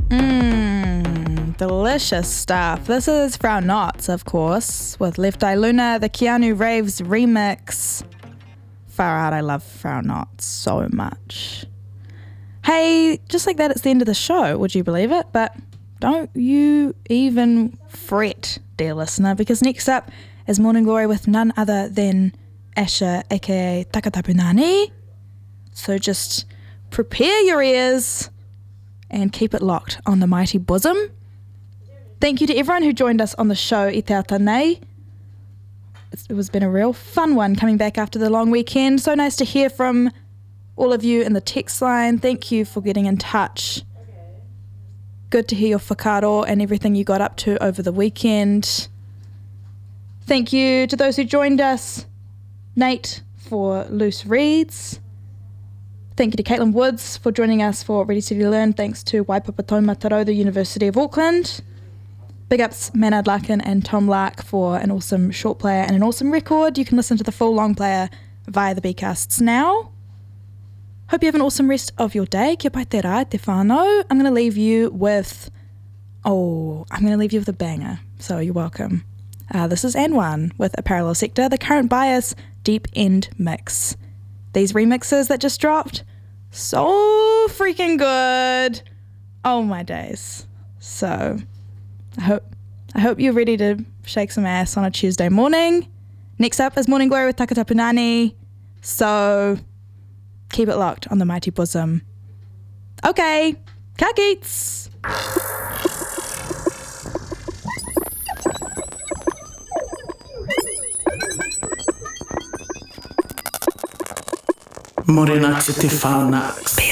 Delicious stuff. This is Frau Knots, of course, with Left Eye Luna, the Keanu Reeves remix. Far out, I love Frau Knots so much. Hey, just like that, it's the end of the show, would you believe it? But don't you even fret, dear listener, because next up is Morning Glory with none other than Asher, aka Takatapunani. So just prepare your ears and keep it locked on the mighty bosom. Thank you to everyone who joined us on the show, I te ata nei. It has been a real fun one coming back after the long weekend. So nice to hear from all of you in the text line. Thank you for getting in touch. Good to hear your whakaaro and everything you got up to over the weekend. Thank you to those who joined us. Nate for Loose Reads. Thank you to Caitlin Woods for joining us for Ready Steady Learn. Thanks to Waipapa Taumataro, the University of Auckland. Big ups Manad Larkin and Tom Lark for an awesome short player and an awesome record. You can listen to the full long player via the Bcasts now. Hope you have an awesome rest of your day. Kia pai te rā, te whānau. I'm going to leave you with a banger. So you're welcome. This is Anwan with A Parallel Sector, the Current Bias Deep End Mix. These remixes that just dropped, so freaking good. Oh my days. So I hope you're ready to shake some ass on a Tuesday morning. Next up is Morning Glory with Takatapunani. So keep it locked on the mighty bosom. Okay, ka kits. Morena te whānaks.